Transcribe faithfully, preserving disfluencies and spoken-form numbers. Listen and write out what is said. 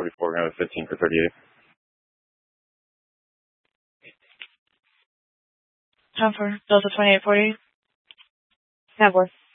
forty-four, we're going to have fifteen for thirty-eight. Time for Delta twenty-eight forty. Have four.